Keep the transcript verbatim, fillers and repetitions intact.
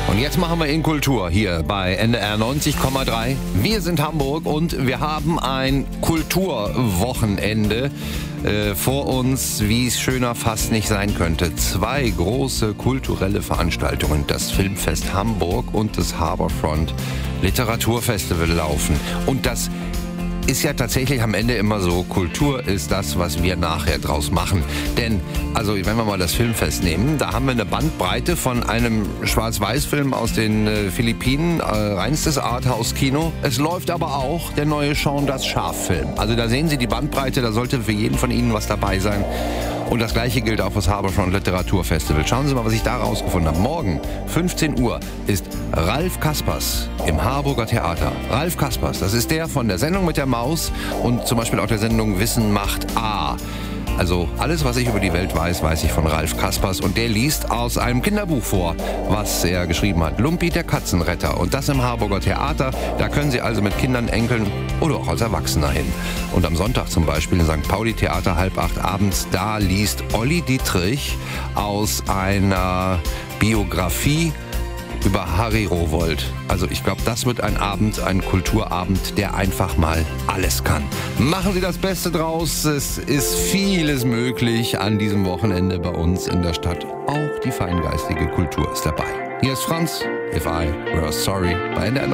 Und jetzt machen wir in Kultur hier bei N D R neunzig Komma drei. Wir sind Hamburg und wir haben ein Kulturwochenende äh, vor uns, wie es schöner fast nicht sein könnte. Zwei große kulturelle Veranstaltungen, das Filmfest Hamburg und das Harbourfront Literaturfestival laufen. Und das ist ja tatsächlich am Ende immer so, Kultur ist das, was wir nachher draus machen. Denn, also wenn wir mal das Filmfest nehmen, da haben wir eine Bandbreite von einem Schwarz-Weiß-Film aus den äh, Philippinen, äh, reinstes Arthouse-Kino. Es läuft aber auch der neue Shaun das Schaf-Film. Also da sehen Sie die Bandbreite, da sollte für jeden von Ihnen was dabei sein. Und das Gleiche gilt auch fürs Harbourfront Literaturfestival. Schauen Sie mal, was ich da rausgefunden habe. Morgen, fünfzehn Uhr, ist Ralf Kaspers im Harburger Theater. Ralf Kaspers, das ist der von der Sendung mit der Maus und zum Beispiel auch der Sendung Wissen macht A. Also alles, was ich über die Welt weiß, weiß ich von Ralf Kaspers. Und der liest aus einem Kinderbuch vor, was er geschrieben hat. Lumpi, der Katzenretter. Und das im Harburger Theater. Da können Sie also mit Kindern, Enkeln oder auch als Erwachsener hin. Und am Sonntag zum Beispiel im Sankt Pauli Theater, halb acht abends, da liest Olli Dietrich aus einer Biografie über Harry Rowohlt. Also ich glaube, das wird ein Abend, ein Kulturabend, der einfach mal alles kann. Machen Sie das Beste draus. Es ist vieles möglich an diesem Wochenende bei uns in der Stadt. Auch die feingeistige Kultur ist dabei. Hier ist Franz, If I Were Sorry bei N D R.